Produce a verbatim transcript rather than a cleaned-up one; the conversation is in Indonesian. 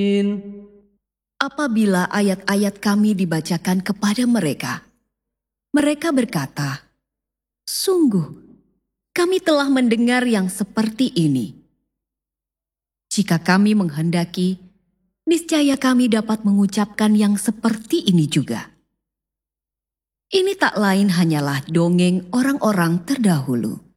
Apabila ayat-ayat kami dibacakan kepada mereka, mereka berkata, "Sungguh, kami telah mendengar yang seperti ini." Jika kami menghendaki, niscaya kami dapat mengucapkan yang seperti ini juga. Ini tak lain hanyalah dongeng orang-orang terdahulu.